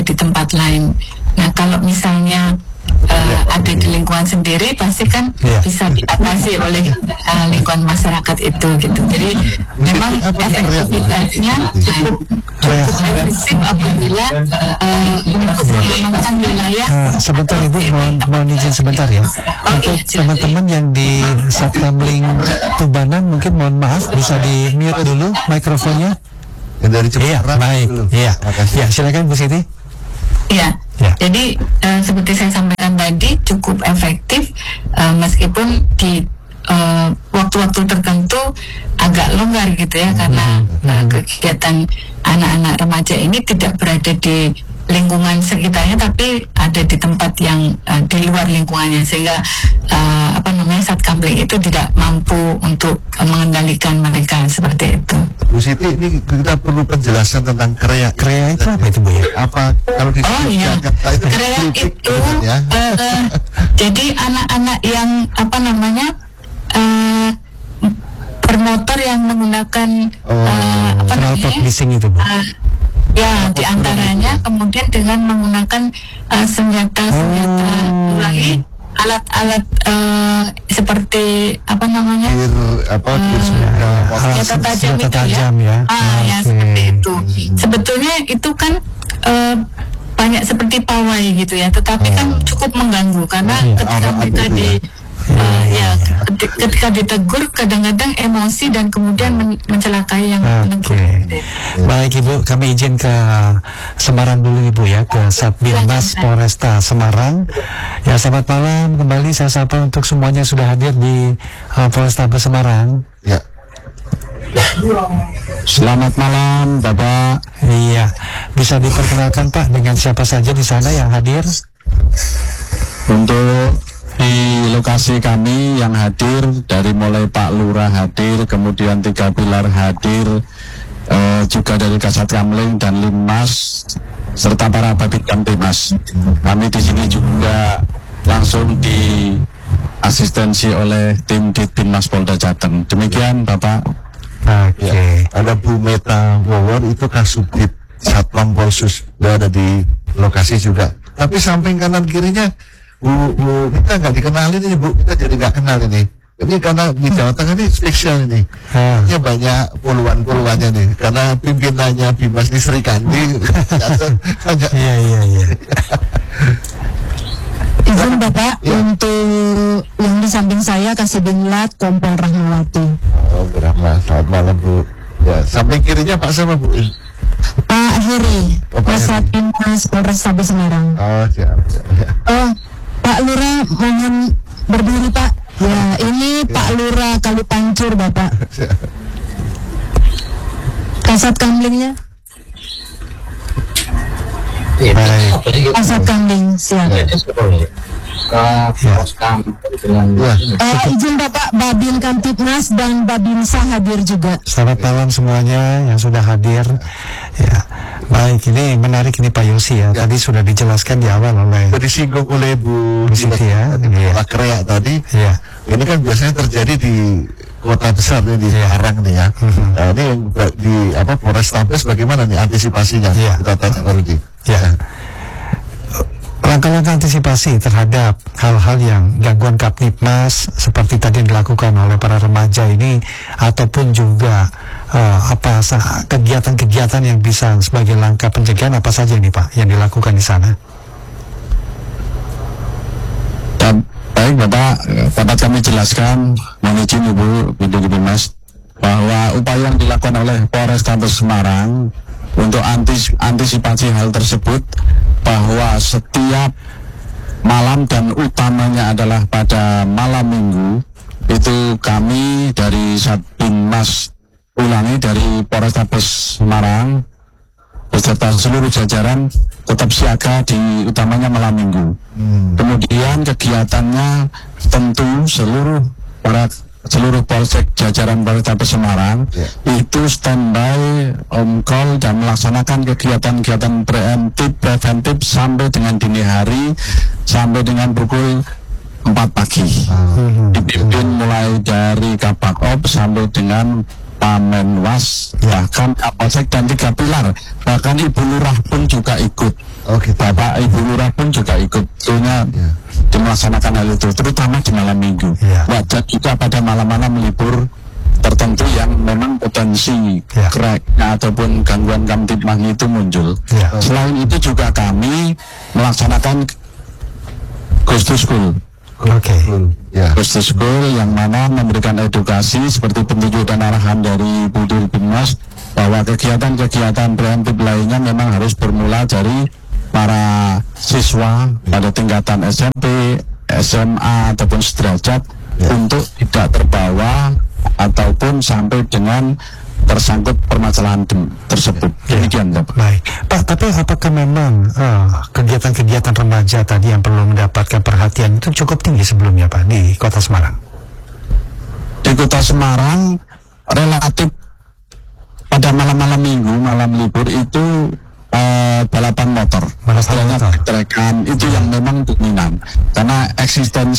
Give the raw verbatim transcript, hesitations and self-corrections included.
di tempat lain. Nah kalau misalnya uh, ada di lingkungan sendiri, pasti kan yeah. bisa diatasi oleh uh, lingkungan masyarakat itu gitu. Jadi memang efektivitasnya cukup efektif apabila uh, untuk mengamankan wilayah. Uh, sebentar Ibu, mohon, mohon izin sebentar ya. Oh, untuk iya, teman-teman yang di Satkamling Tubanan, mungkin mohon maaf bisa di mute dulu mikrofonnya. Dari iya, baik. Iya, ya, silakan Bu Siti. Iya, ya. Jadi uh, seperti saya sampaikan tadi cukup efektif uh, meskipun di uh, waktu-waktu tertentu agak longgar gitu ya, karena uh, kegiatan anak-anak remaja ini tidak berada di lingkungan sekitarnya, tapi ada di tempat yang uh, di luar lingkungannya, sehingga uh, apa namanya Satkamling itu tidak mampu untuk uh, mengendalikan mereka seperti itu. Bu Siti, ini kita perlu penjelasan tentang kreya. Kreya itu apa itu Bu ya? Apa kalau di oh iya, itu kreya itu ya? uh, uh, jadi anak-anak yang apa namanya uh, bermotor yang menggunakan oh, uh, apa namanya bising itu Bu. Uh, ya, diantaranya kemudian dengan menggunakan uh, senjata-senjata oh. lagi alat-alat uh, seperti apa namanya Kir, apa uh, senjata tajam itu tajam, ya, ya. Ah, okay. ya seperti itu. Sebetulnya itu kan uh, banyak seperti pawai gitu ya, tetapi oh. kan cukup mengganggu karena oh, ketika ya. mereka di Uh, ya, ketika ditegur kadang-kadang emosi dan kemudian men mencelakai yang menegur. Okay. Baik Ibu, kami izin ke Semarang dulu Ibu ya, ke Satbinmas Polresta Semarang. Ya, selamat malam kembali, saya sapa untuk semuanya sudah hadir di uh, Polrestabes Semarang. Ya. Selamat malam Bapak. Iya, bisa diperkenalkan Pak dengan siapa saja di sana yang hadir? Untuk di lokasi kami yang hadir dari mulai Pak Lurah hadir, kemudian tiga pilar hadir, eh, juga dari Kasat Kamling dan Linmas serta para Babit Kamtimas. Kami di sini juga langsung di asistensi oleh tim Ditbinmas Polda Jateng. Demikian Bapak. Oke. Okay. Ya, ada Bu Meta Wawor, itu Kasubdit Satpam Polsus, ada di lokasi juga. Tapi samping kanan kirinya Bu, Bu, kita nggak dikenalin ini Bu, kita jadi nggak kenal ini. Ini karena di Jawa Tengah ini spesial ini. Hmm. Ini banyak puluhan-puluhannya nih, karena pimpinannya Bimas di Sri Kandi. Iya, iya, iya. Izin Bapak, ya. Untuk yang di samping saya Kasih Binlat Kompol Rahmawati. Oh, Rahma, selamat malam Bu. Ya, samping kirinya Pak siapa Bu? Pak Heri, oh, Kasat Binmas Polrestabes Semarang. Oh, siap, siap. Oh, Pak Lurah mohon berdiri Pak. Ya, ini ya. Pak Lurah Kali Pancur Bapak. Kasat Kamlingnya. Ya. Kasat Kamling, siap. Ya. Ya. Uh, izin Bapak, Babin Kamtibnas dan Babinsa hadir juga. Selamat malam semuanya yang sudah hadir. Ya, baik, ini menarik ini Pak Yosi ya. ya. Tadi sudah dijelaskan di awal oleh disinggung oleh Bu Siti ya. Pak Kreya tadi. Ya. Ini kan biasanya terjadi di kota besar nih, di Semarang nih ya. Mm-hmm. Nah, ini yang di apa Polrestabes bagaimana nih antisipasinya? Ya. Kita tanya kalau di. Ya. Langkah-langkah antisipasi terhadap hal-hal yang gangguan Kamtibmas seperti tadi yang dilakukan oleh para remaja ini, ataupun juga uh, apa kegiatan-kegiatan yang bisa sebagai langkah pencegahan apa saja ini Pak yang dilakukan di sana? Dan, baik Bapak, dapat kami jelaskan, mohon izin Ibu Ditbinmas, bahwa upaya yang dilakukan oleh Polrestabes Semarang untuk antis antisipasi hal tersebut, bahwa setiap malam dan utamanya adalah pada malam minggu itu kami dari Satbinmas, ulangi dari Polrestabes Semarang beserta seluruh jajaran tetap siaga di utamanya malam minggu. Hmm. Kemudian kegiatannya tentu seluruh para seluruh polsek jajaran Polrestabes Semarang yeah. itu standby on call dan melaksanakan kegiatan-kegiatan preemptif preventif sampai dengan dini hari sampai dengan pukul empat pagi. Mm-hmm. Dipimpin mulai dari Kabak Op sampai dengan Pamenwas, yeah. bahkan Kapolsek dan tiga pilar, bahkan Ibu Lurah pun juga ikut. Oke, Bapak Ibu Lurah pun juga ikut tentunya Ya. melaksanakan hal itu, terutama di malam minggu. Ya. Wajar juga pada malam-malam libur tertentu yang memang potensi Ya. crack ataupun gangguan kamtipmas itu muncul. Ya. Selain itu juga kami melaksanakan Ghost to School. Oke. Ya. Ghost to School yang mana memberikan edukasi seperti petunjuk dan arahan dari Bu Dirbimas bahwa kegiatan-kegiatan preventif lainnya memang harus bermula dari para siswa pada tingkatan S M P, S M A ataupun sederajat Ya. untuk tidak terbawa ataupun sampai dengan tersangkut permasalahan dem- tersebut. Ya. Demikian, Bapak. Baik, Pak. Tapi apakah memang eh, kegiatan-kegiatan remaja tadi yang perlu mendapatkan perhatian itu cukup tinggi sebelumnya, Pak, di Kota Semarang? Di Kota Semarang relatif pada malam-malam minggu, malam libur itu eh, balapan motor, Balapan istilahnya motor. trek-trekan itu yang memang dominan karena eksistensi